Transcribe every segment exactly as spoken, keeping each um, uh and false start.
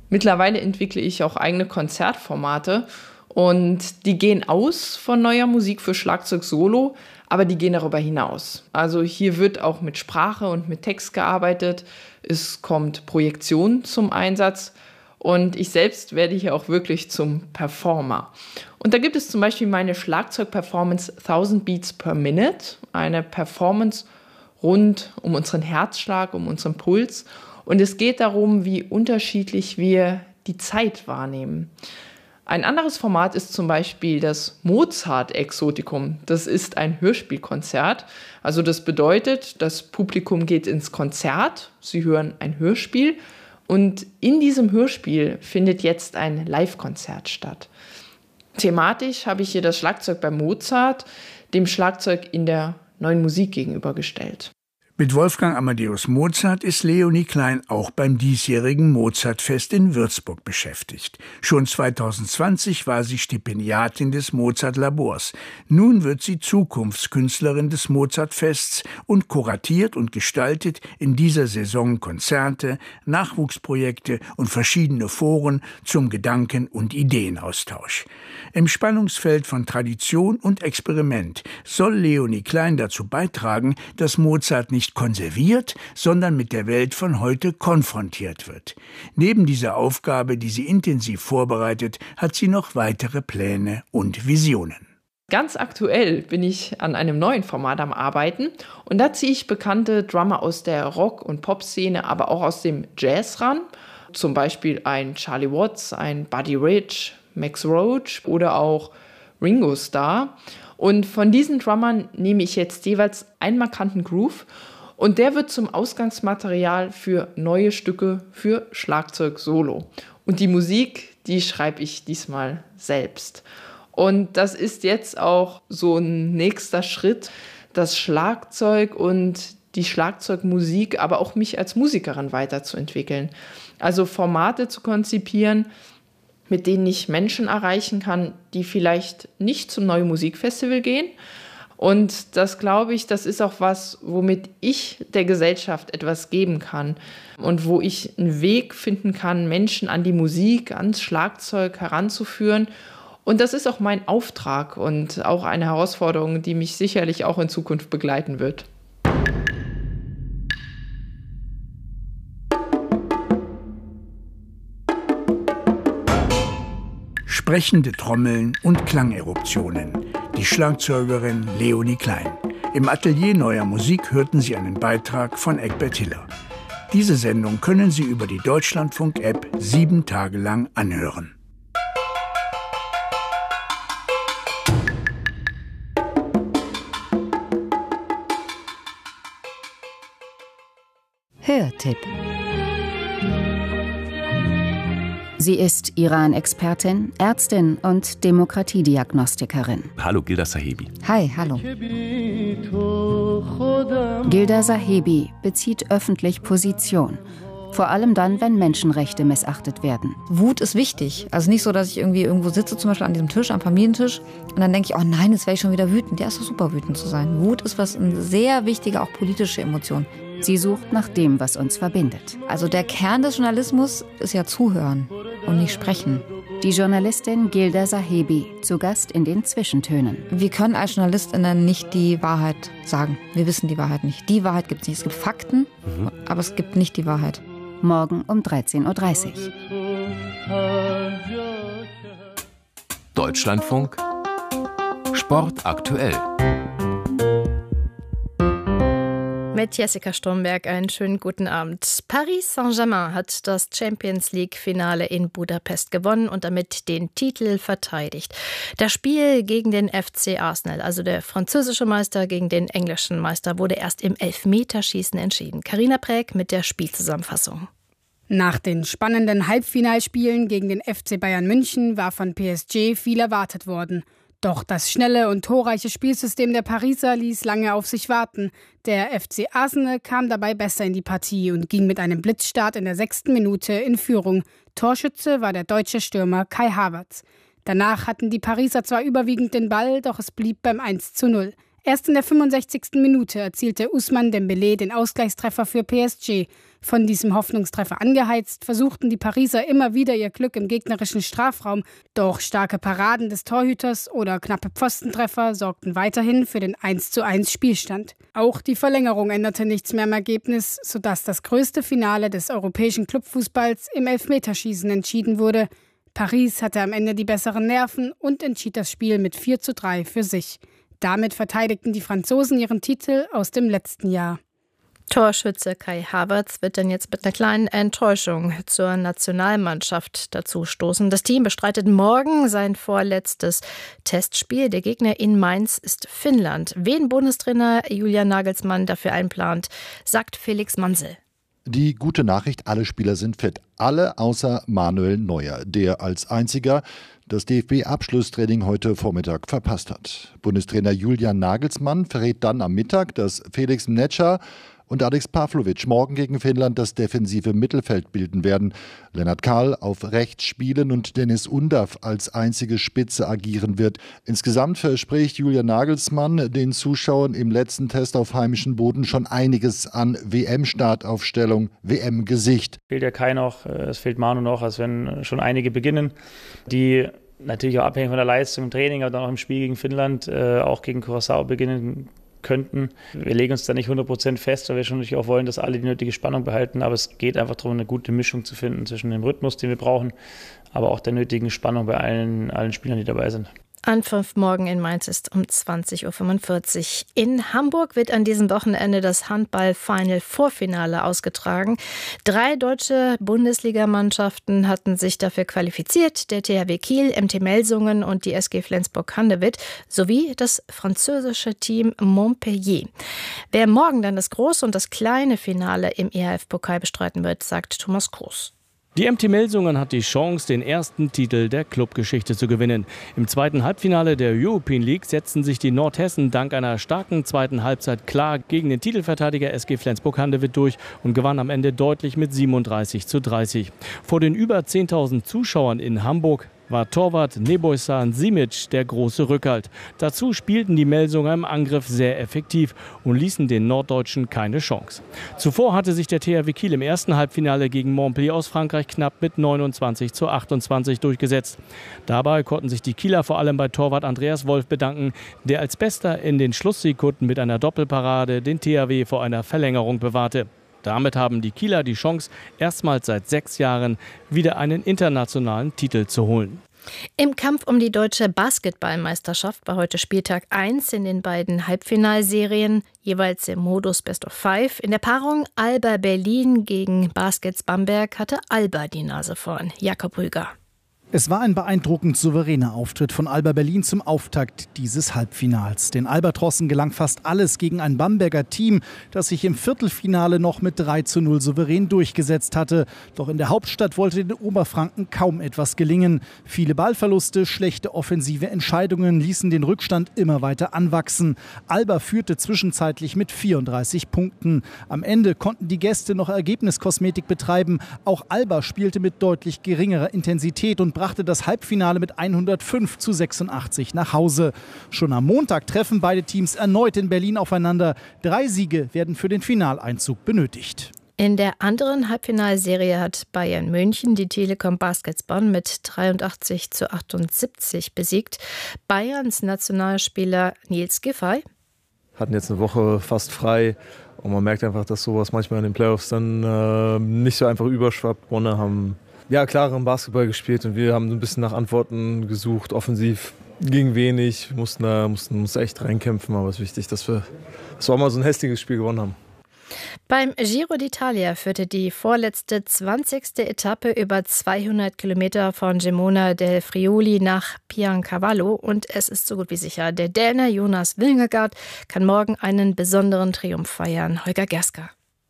Mittlerweile entwickle ich auch eigene Konzertformate und die gehen aus von neuer Musik für Schlagzeug Solo, aber die gehen darüber hinaus. Also hier wird auch mit Sprache und mit Text gearbeitet. Es kommt Projektion zum Einsatz und ich selbst werde hier auch wirklich zum Performer. Und da gibt es zum Beispiel meine Schlagzeug-Performance tausend Beats per Minute, eine Performance rund um unseren Herzschlag, um unseren Puls. Und es geht darum, wie unterschiedlich wir die Zeit wahrnehmen. Ein anderes Format ist zum Beispiel das Mozart-Exotikum. Das ist ein Hörspielkonzert. Also das bedeutet, das Publikum geht ins Konzert, sie hören ein Hörspiel und in diesem Hörspiel findet jetzt ein Live-Konzert statt. Thematisch habe ich hier das Schlagzeug bei Mozart dem Schlagzeug in der Neuen Musik gegenübergestellt. Mit Wolfgang Amadeus Mozart ist Leonie Klein auch beim diesjährigen Mozartfest in Würzburg beschäftigt. Schon zweitausendzwanzig war sie Stipendiatin des Mozart-Labors. Nun wird sie Zukunftskünstlerin des Mozartfests und kuratiert und gestaltet in dieser Saison Konzerte, Nachwuchsprojekte und verschiedene Foren zum Gedanken- und Ideenaustausch. Im Spannungsfeld von Tradition und Experiment soll Leonie Klein dazu beitragen, dass Mozart nicht konserviert, sondern mit der Welt von heute konfrontiert wird. Neben dieser Aufgabe, die sie intensiv vorbereitet, hat sie noch weitere Pläne und Visionen. Ganz aktuell bin ich an einem neuen Format am Arbeiten und da ziehe ich bekannte Drummer aus der Rock- und Pop-Szene, aber auch aus dem Jazz ran. Zum Beispiel ein Charlie Watts, ein Buddy Rich, Max Roach oder auch Ringo Starr. Und von diesen Drummern nehme ich jetzt jeweils einen markanten Groove und der wird zum Ausgangsmaterial für neue Stücke für Schlagzeug Solo. Und die Musik, die schreibe ich diesmal selbst. Und das ist jetzt auch so ein nächster Schritt, das Schlagzeug und die Schlagzeugmusik, aber auch mich als Musikerin weiterzuentwickeln. Also Formate zu konzipieren, mit denen ich Menschen erreichen kann, die vielleicht nicht zum Neue Musikfestival gehen. Und das glaube ich, das ist auch was, womit ich der Gesellschaft etwas geben kann und wo ich einen Weg finden kann, Menschen an die Musik, ans Schlagzeug heranzuführen. Und das ist auch mein Auftrag und auch eine Herausforderung, die mich sicherlich auch in Zukunft begleiten wird. Sprechende Trommeln und Klangeruptionen. Die Schlagzeugerin Leonie Klein. Im Atelier Neuer Musik hörten Sie einen Beitrag von Egbert Hiller. Diese Sendung können Sie über die Deutschlandfunk-App sieben Tage lang anhören. Hörtipp. Sie ist Iran-Expertin, Ärztin und Demokratiediagnostikerin. Hallo, Gilda Sahebi. Hi, hallo. Gilda Sahebi bezieht öffentlich Position. Vor allem dann, wenn Menschenrechte missachtet werden. Wut ist wichtig. Also nicht so, dass ich irgendwie irgendwo sitze, zum Beispiel an diesem Tisch, am Familientisch, und dann denke ich, oh nein, jetzt wäre ich schon wieder wütend. Ja, ist doch super, wütend zu sein. Wut ist was, eine sehr wichtige, auch politische Emotion. Sie sucht nach dem, was uns verbindet. Also der Kern des Journalismus ist ja zuhören und nicht sprechen. Die Journalistin Gilda Sahebi, zu Gast in den Zwischentönen. Wir können als JournalistInnen nicht die Wahrheit sagen. Wir wissen die Wahrheit nicht. Die Wahrheit gibt es nicht. Es gibt Fakten, mhm. aber es gibt nicht die Wahrheit. Morgen um dreizehn Uhr dreißig. Deutschlandfunk Sport aktuell. Mit Jessica Stromberg einen schönen guten Abend. Paris Saint-Germain hat das Champions-League-Finale in Budapest gewonnen und damit den Titel verteidigt. Das Spiel gegen den F C Arsenal, also der französische Meister gegen den englischen Meister, wurde erst im Elfmeterschießen entschieden. Carina Präg mit der Spielzusammenfassung. Nach den spannenden Halbfinalspielen gegen den F C Bayern München war von P S G viel erwartet worden. Doch das schnelle und torreiche Spielsystem der Pariser ließ lange auf sich warten. Der F C Arsenal kam dabei besser in die Partie und ging mit einem Blitzstart in der sechsten Minute in Führung. Torschütze war der deutsche Stürmer Kai Havertz. Danach hatten die Pariser zwar überwiegend den Ball, doch es blieb beim eins zu null. Erst in der fünfundsechzigsten Minute erzielte Ousmane Dembélé den Ausgleichstreffer für P S G. Von diesem Hoffnungstreffer angeheizt, versuchten die Pariser immer wieder ihr Glück im gegnerischen Strafraum. Doch starke Paraden des Torhüters oder knappe Pfostentreffer sorgten weiterhin für den eins zu eins Spielstand. Auch die Verlängerung änderte nichts mehr im Ergebnis, sodass das größte Finale des europäischen Clubfußballs im Elfmeterschießen entschieden wurde. Paris hatte am Ende die besseren Nerven und entschied das Spiel mit vier zu drei für sich. Damit verteidigten die Franzosen ihren Titel aus dem letzten Jahr. Torschütze Kai Havertz wird dann jetzt mit einer kleinen Enttäuschung zur Nationalmannschaft dazu stoßen. Das Team bestreitet morgen sein vorletztes Testspiel. Der Gegner in Mainz ist Finnland. Wen Bundestrainer Julian Nagelsmann dafür einplant, sagt Felix Mansel. Die gute Nachricht, alle Spieler sind fit. Alle außer Manuel Neuer, der als einziger das D F B-Abschlusstraining heute Vormittag verpasst hat. Bundestrainer Julian Nagelsmann verrät dann am Mittag, dass Felix Mnetscher und Alex Pavlovic morgen gegen Finnland das defensive Mittelfeld bilden werden. Lennart Kahl auf rechts spielen und Dennis Undav als einzige Spitze agieren wird. Insgesamt verspricht Julian Nagelsmann den Zuschauern im letzten Test auf heimischem Boden schon einiges an W M-Startaufstellung, W M-Gesicht. Es fehlt ja Kai noch, es fehlt Manu noch, als wenn schon einige beginnen, die natürlich auch abhängig von der Leistung im Training, aber dann auch im Spiel gegen Finnland, äh, auch gegen Curaçao beginnen könnten. Wir legen uns da nicht hundert Prozent fest, weil wir schon natürlich auch wollen, dass alle die nötige Spannung behalten, aber es geht einfach darum, eine gute Mischung zu finden zwischen dem Rhythmus, den wir brauchen, aber auch der nötigen Spannung bei allen, allen Spielern, die dabei sind. Anpfiff morgen in Mainz ist um zwanzig Uhr fünfundvierzig. In Hamburg wird an diesem Wochenende das Handball-Final-Vorfinale ausgetragen. Drei deutsche Bundesligamannschaften hatten sich dafür qualifiziert. Der T H W Kiel, M T Melsungen und die S G Flensburg-Handewitt sowie das französische Team Montpellier. Wer morgen dann das große und das kleine Finale im E H F-Pokal bestreiten wird, sagt Thomas Kroos. Die M T Melsungen hat die Chance, den ersten Titel der Clubgeschichte zu gewinnen. Im zweiten Halbfinale der European League setzten sich die Nordhessen dank einer starken zweiten Halbzeit klar gegen den Titelverteidiger S G Flensburg-Handewitt durch und gewann am Ende deutlich mit siebenunddreißig zu dreißig. Vor den über zehntausend Zuschauern in Hamburg war Torwart Nebojsan Simic der große Rückhalt. Dazu spielten die Melsunger im Angriff sehr effektiv und ließen den Norddeutschen keine Chance. Zuvor hatte sich der T H W Kiel im ersten Halbfinale gegen Montpellier aus Frankreich knapp mit neunundzwanzig zu achtundzwanzig durchgesetzt. Dabei konnten sich die Kieler vor allem bei Torwart Andreas Wolf bedanken, der als Bester in den Schlusssekunden mit einer Doppelparade den T H W vor einer Verlängerung bewahrte. Damit haben die Kieler die Chance, erstmals seit sechs Jahren wieder einen internationalen Titel zu holen. Im Kampf um die deutsche Basketballmeisterschaft war heute Spieltag eins in den beiden Halbfinalserien, jeweils im Modus Best of Five. In der Paarung Alba Berlin gegen Baskets Bamberg hatte Alba die Nase vorn. Jakob Rüger. Es war ein beeindruckend souveräner Auftritt von Alba Berlin zum Auftakt dieses Halbfinals. Den Albatrossen gelang fast alles gegen ein Bamberger Team, das sich im Viertelfinale noch mit drei zu null souverän durchgesetzt hatte. Doch in der Hauptstadt wollte den Oberfranken kaum etwas gelingen. Viele Ballverluste, schlechte offensive Entscheidungen ließen den Rückstand immer weiter anwachsen. Alba führte zwischenzeitlich mit vierunddreißig Punkten. Am Ende konnten die Gäste noch Ergebniskosmetik betreiben. Auch Alba spielte mit deutlich geringerer Intensität und brachte das Halbfinale mit hundertfünf zu sechsundachtzig nach Hause. Schon am Montag treffen beide Teams erneut in Berlin aufeinander. Drei Siege werden für den Finaleinzug benötigt. In der anderen Halbfinalserie hat Bayern München die Telekom Baskets Bonn mit dreiundachtzig zu achtundsiebzig besiegt. Bayerns Nationalspieler Nils Giffey hatten jetzt eine Woche fast frei und man merkt einfach, dass sowas manchmal in den Playoffs dann äh, nicht so einfach überschwappt. Bonn haben ja, klareren Basketball gespielt und wir haben ein bisschen nach Antworten gesucht, offensiv ging wenig, mussten da mussten uns echt reinkämpfen, aber es ist wichtig, dass wir, dass wir auch mal so ein hässliches Spiel gewonnen haben. Beim Giro d'Italia führte die vorletzte zwanzigste Etappe über zweihundert Kilometer von Gemona del Friuli nach Piancavallo und es ist so gut wie sicher, der Däne Jonas Vingegaard kann morgen einen besonderen Triumph feiern. Holger Gerska.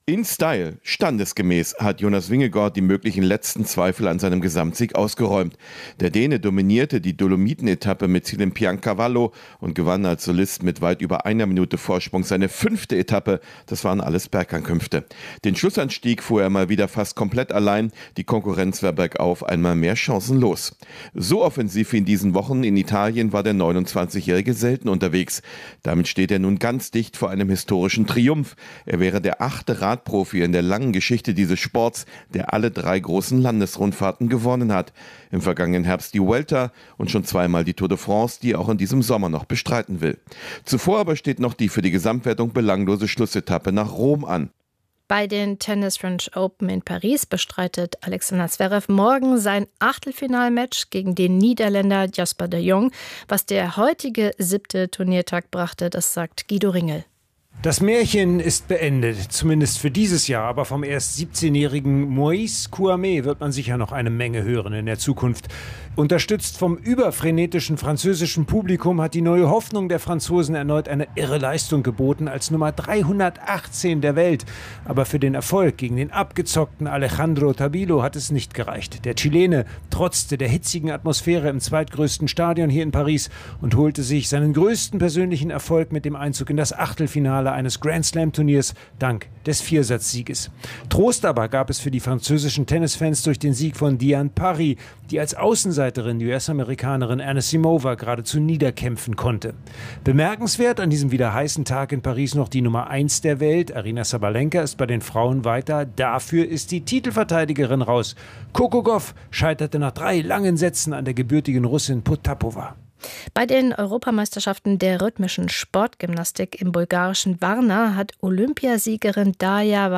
In Style, standesgemäß, hat Jonas Vingegaard die möglichen letzten Zweifel an seinem Gesamtsieg ausgeräumt. Der Däne dominierte die Dolomiten-Etappe mit Ziel in Piancavallo und gewann als Solist mit weit über einer Minute Vorsprung seine fünfte Etappe. Das waren alles Bergankünfte. Den Schlussanstieg fuhr er mal wieder fast komplett allein. Die Konkurrenz war bergauf einmal mehr chancenlos. So offensiv wie in diesen Wochen in Italien war der neunundzwanzigjährige selten unterwegs. Damit steht er nun ganz dicht vor einem historischen Triumph. Er wäre der achte Rad Profi in der langen Geschichte dieses Sports, der alle drei großen Landesrundfahrten gewonnen hat. Im vergangenen Herbst die Vuelta und schon zweimal die Tour de France, die er auch in diesem Sommer noch bestreiten will. Zuvor aber steht noch die für die Gesamtwertung belanglose Schlussetappe nach Rom an. Bei den Tennis French Open in Paris bestreitet Alexander Zverev morgen sein Achtelfinalmatch gegen den Niederländer Jasper de Jong. Was der heutige siebte Turniertag brachte, das sagt Guido Ringel. Das Märchen ist beendet, zumindest für dieses Jahr, aber vom erst siebzehnjährigen Moïse Kouamé wird man sicher noch eine Menge hören in der Zukunft. Unterstützt vom überfrenetischen französischen Publikum hat die neue Hoffnung der Franzosen erneut eine irre Leistung geboten als Nummer dreihundertachtzehn der Welt. Aber für den Erfolg gegen den abgezockten Alejandro Tabilo hat es nicht gereicht. Der Chilene trotzte der hitzigen Atmosphäre im zweitgrößten Stadion hier in Paris und holte sich seinen größten persönlichen Erfolg mit dem Einzug in das Achtelfinale eines Grand-Slam-Turniers dank des Viersatzsieges. Trost aber gab es für die französischen Tennisfans durch den Sieg von Diane Parry, die als Außenseiterin die U S-Amerikanerin Anisimova geradezu niederkämpfen konnte. Bemerkenswert an diesem wieder heißen Tag in Paris noch die Nummer eins der Welt. Aryna Sabalenka ist bei den Frauen weiter. Dafür ist die Titelverteidigerin raus. Coco Gauff scheiterte nach drei langen Sätzen an der gebürtigen Russin Potapova. Bei den Europameisterschaften der rhythmischen Sportgymnastik im bulgarischen Varna hat Olympiasiegerin Darja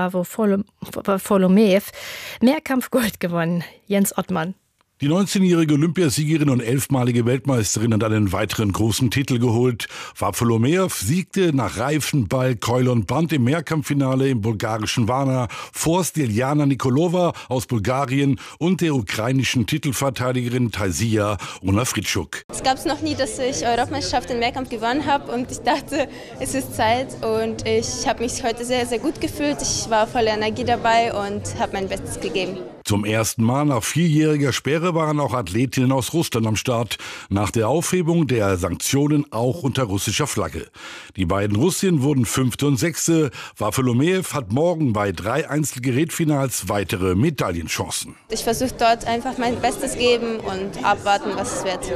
Wawofolomeev Mehrkampfgold gewonnen. Jens Ottmann. Die neunzehnjährige Olympiasiegerin und elfmalige Weltmeisterin hat einen weiteren großen Titel geholt. Wawofolomeev siegte nach Reifenball, Keule und Band im Mehrkampffinale im bulgarischen Varna vor Stiljana Nikolova aus Bulgarien und der ukrainischen Titelverteidigerin Taisia Onafritschuk. Es gab es noch nie, dass ich Europameisterschaft im Mehrkampf gewonnen habe und ich dachte, es ist Zeit und ich habe mich heute sehr, sehr gut gefühlt. Ich war voller Energie dabei und habe mein Bestes gegeben. Zum ersten Mal nach vierjähriger Sperre waren auch Athletinnen aus Russland am Start. Nach der Aufhebung der Sanktionen auch unter russischer Flagge. Die beiden Russinnen wurden Fünfte und Sechste. Wawofolomeev hat morgen bei drei Einzelgerätfinals weitere Medaillenchancen. Ich versuche dort einfach mein Bestes geben und abwarten, was es wird.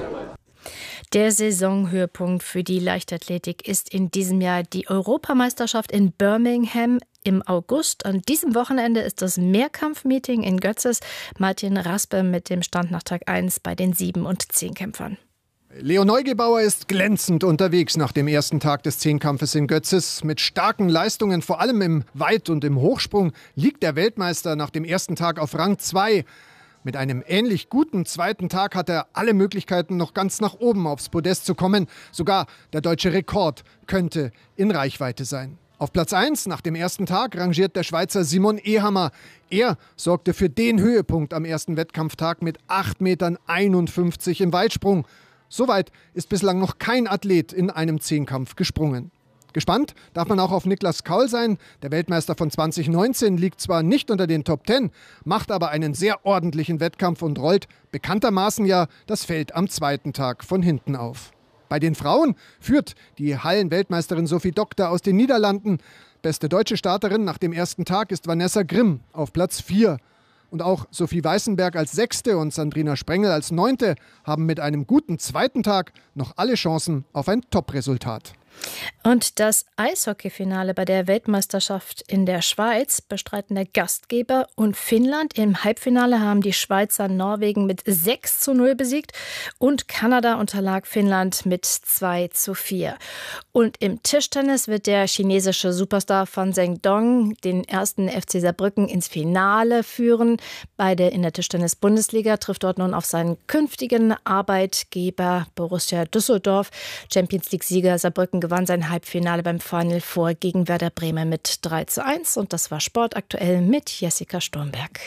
Der Saisonhöhepunkt für die Leichtathletik ist in diesem Jahr die Europameisterschaft in Birmingham im August. An diesem Wochenende ist das Mehrkampfmeeting in Götzes. Martin Raspe mit dem Stand nach Tag eins bei den Sieben- und Zehnkämpfern. Leo Neugebauer ist glänzend unterwegs nach dem ersten Tag des Zehnkampfes in Götzes. Mit starken Leistungen, vor allem im Weit- und im Hochsprung, liegt der Weltmeister nach dem ersten Tag auf Rang zwei. Mit einem ähnlich guten zweiten Tag hat er alle Möglichkeiten, noch ganz nach oben aufs Podest zu kommen. Sogar der deutsche Rekord könnte in Reichweite sein. Auf Platz eins nach dem ersten Tag rangiert der Schweizer Simon Ehammer. Er sorgte für den Höhepunkt am ersten Wettkampftag mit acht Komma einundfünfzig Metern im Weitsprung. Soweit ist bislang noch kein Athlet in einem Zehnkampf gesprungen. Gespannt darf man auch auf Niklas Kaul sein. Der Weltmeister von zwanzig neunzehn liegt zwar nicht unter den Top Ten, macht aber einen sehr ordentlichen Wettkampf und rollt bekanntermaßen ja das Feld am zweiten Tag von hinten auf. Bei den Frauen führt die Hallen-Weltmeisterin Sophie Doktor aus den Niederlanden. Beste deutsche Starterin nach dem ersten Tag ist Vanessa Grimm auf Platz vier. Und auch Sophie Weißenberg als Sechste und Sandrina Sprengel als Neunte haben mit einem guten zweiten Tag noch alle Chancen auf ein Top-Resultat. Und das Eishockeyfinale bei der Weltmeisterschaft in der Schweiz bestreiten der Gastgeber und Finnland. Im Halbfinale haben die Schweizer Norwegen mit sechs zu null besiegt und Kanada unterlag Finnland mit zwei zu vier. Und im Tischtennis wird der chinesische Superstar Fan Zhendong den ersten F C Saarbrücken ins Finale führen. Beide in der Tischtennis-Bundesliga trifft dort nun auf seinen künftigen Arbeitgeber Borussia Düsseldorf. Champions-League-Sieger Saarbrücken gewann sein Halbfinale beim Final Four gegen Werder Bremen mit drei zu eins. Und das war Sport aktuell mit Jessica Sturmberg.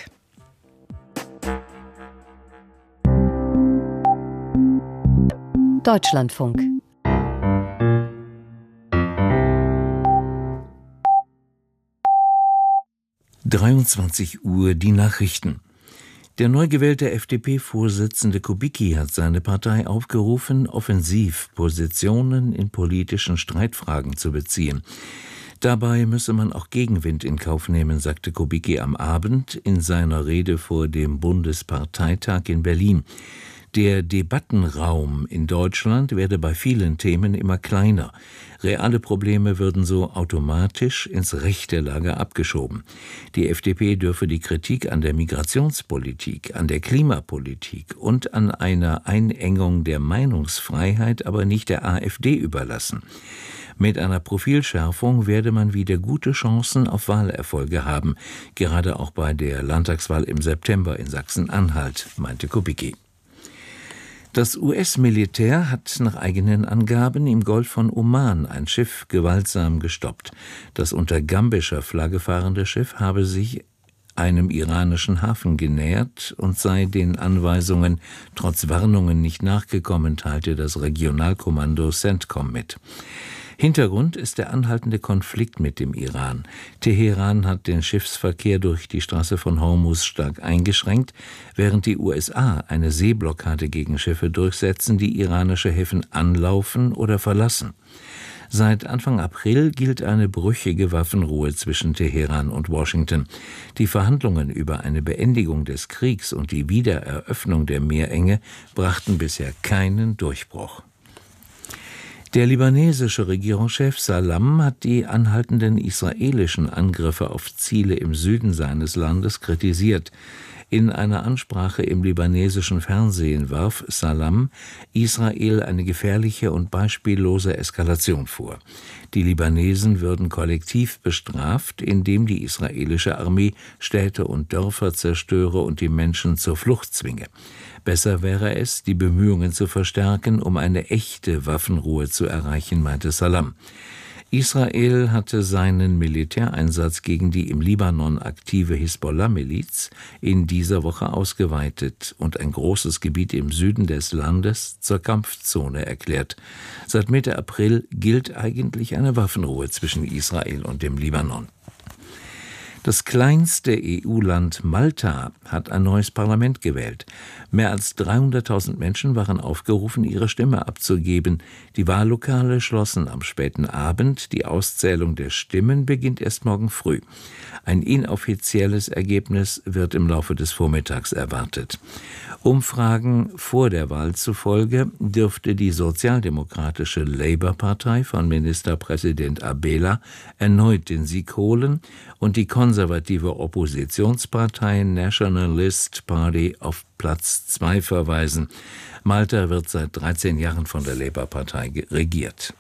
Deutschlandfunk. dreiundzwanzig Uhr die Nachrichten. Der neu gewählte F D P-Vorsitzende Kubicki hat seine Partei aufgerufen, offensiv Positionen in politischen Streitfragen zu beziehen. Dabei müsse man auch Gegenwind in Kauf nehmen, sagte Kubicki am Abend in seiner Rede vor dem Bundesparteitag in Berlin. Der Debattenraum in Deutschland werde bei vielen Themen immer kleiner. Reale Probleme würden so automatisch ins rechte Lager abgeschoben. Die F D P dürfe die Kritik an der Migrationspolitik, an der Klimapolitik und an einer Einengung der Meinungsfreiheit aber nicht der AfD überlassen. Mit einer Profilschärfung werde man wieder gute Chancen auf Wahlerfolge haben, gerade auch bei der Landtagswahl im September in Sachsen-Anhalt, meinte Kubicki. Das U S-Militär hat nach eigenen Angaben im Golf von Oman ein Schiff gewaltsam gestoppt. Das unter gambischer Flagge fahrende Schiff habe sich einem iranischen Hafen genähert und sei den Anweisungen trotz Warnungen nicht nachgekommen, teilte das Regionalkommando CENTCOM mit. Hintergrund ist der anhaltende Konflikt mit dem Iran. Teheran hat den Schiffsverkehr durch die Straße von Hormuz stark eingeschränkt, während die U S A eine Seeblockade gegen Schiffe durchsetzen, die iranische Häfen anlaufen oder verlassen. Seit Anfang April gilt eine brüchige Waffenruhe zwischen Teheran und Washington. Die Verhandlungen über eine Beendigung des Kriegs und die Wiedereröffnung der Meerenge brachten bisher keinen Durchbruch. Der libanesische Regierungschef Salam hat die anhaltenden israelischen Angriffe auf Ziele im Süden seines Landes kritisiert. In einer Ansprache im libanesischen Fernsehen warf Salam Israel eine gefährliche und beispiellose Eskalation vor. Die Libanesen würden kollektiv bestraft, indem die israelische Armee Städte und Dörfer zerstöre und die Menschen zur Flucht zwinge. Besser wäre es, die Bemühungen zu verstärken, um eine echte Waffenruhe zu erreichen, meinte Salam. Israel hatte seinen Militäreinsatz gegen die im Libanon aktive Hisbollah-Miliz in dieser Woche ausgeweitet und ein großes Gebiet im Süden des Landes zur Kampfzone erklärt. Seit Mitte April gilt eigentlich eine Waffenruhe zwischen Israel und dem Libanon. Das kleinste E U-Land Malta hat ein neues Parlament gewählt. Mehr als dreihunderttausend Menschen waren aufgerufen, ihre Stimme abzugeben. Die Wahllokale schlossen am späten Abend. Die Auszählung der Stimmen beginnt erst morgen früh. Ein inoffizielles Ergebnis wird im Laufe des Vormittags erwartet. Umfragen vor der Wahl zufolge dürfte die sozialdemokratische Labour-Partei von Ministerpräsident Abela erneut den Sieg holen und die konservative Oppositionspartei Nationalist Party auf Platz zwei verweisen. Malta wird seit dreizehn Jahren von der Labour-Partei regiert.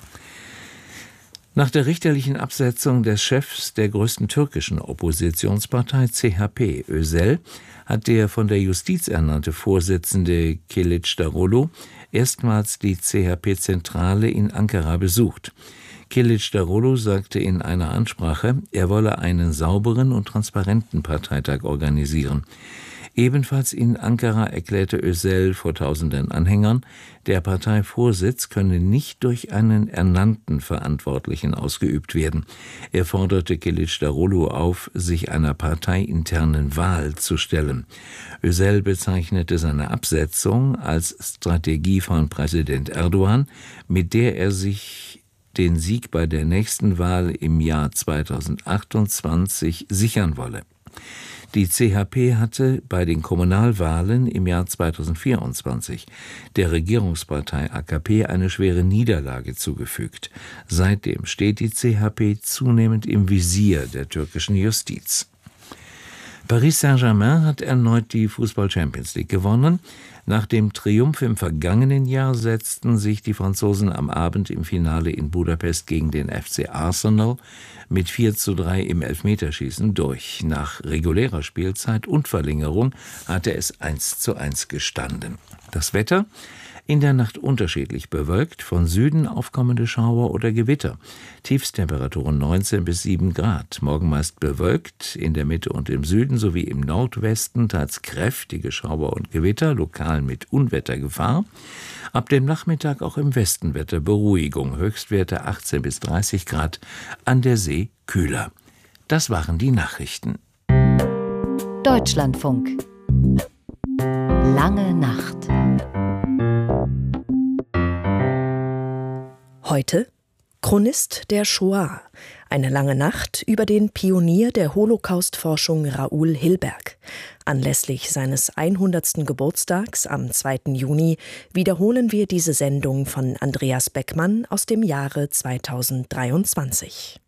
Nach der richterlichen Absetzung des Chefs der größten türkischen Oppositionspartei C H P, Özel, hat der von der Justiz ernannte Vorsitzende Kılıçdaroğlu erstmals die C H P-Zentrale in Ankara besucht. Kılıçdaroğlu sagte in einer Ansprache, er wolle einen sauberen und transparenten Parteitag organisieren. Ebenfalls in Ankara erklärte Özel vor tausenden Anhängern, der Parteivorsitz könne nicht durch einen ernannten Verantwortlichen ausgeübt werden. Er forderte Kılıçdaroğlu auf, sich einer parteiinternen Wahl zu stellen. Özel bezeichnete seine Absetzung als Strategie von Präsident Erdogan, mit der er sich den Sieg bei der nächsten Wahl im Jahr zweitausendachtundzwanzig sichern wolle. Die C H P hatte bei den Kommunalwahlen im Jahr zweitausendvierundzwanzig der Regierungspartei A K P eine schwere Niederlage zugefügt. Seitdem steht die C H P zunehmend im Visier der türkischen Justiz. Paris Saint-Germain hat erneut die Fußball-Champions League gewonnen. Nach dem Triumph im vergangenen Jahr setzten sich die Franzosen am Abend im Finale in Budapest gegen den F C Arsenal mit vier zu drei im Elfmeterschießen durch. Nach regulärer Spielzeit und Verlängerung hatte es eins zu eins gestanden. Das Wetter? In der Nacht unterschiedlich bewölkt, von Süden aufkommende Schauer oder Gewitter. Tiefstemperaturen neunzehn bis sieben Grad. Morgen meist bewölkt, in der Mitte und im Süden sowie im Nordwesten teils kräftige Schauer und Gewitter, lokal mit Unwettergefahr. Ab dem Nachmittag auch im Westen Wetterberuhigung. Höchstwerte achtzehn bis dreißig Grad, an der See kühler. Das waren die Nachrichten. Deutschlandfunk. Lange Nacht. Heute Chronist der Shoah. Eine lange Nacht über den Pionier der Holocaust-Forschung Raoul Hilberg. Anlässlich seines hundertsten Geburtstags am zweiten Juni wiederholen wir diese Sendung von Andreas Beckmann aus dem Jahre zweitausenddreiundzwanzig.